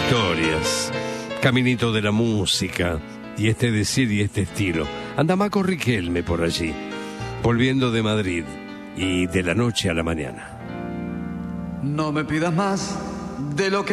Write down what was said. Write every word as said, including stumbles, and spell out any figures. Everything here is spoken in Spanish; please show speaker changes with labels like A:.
A: historias, Caminito de la Música, y este decir y este estilo. Anda Maco Riquelme por allí, volviendo de Madrid, y de la noche a la mañana.
B: No me pidas más de lo que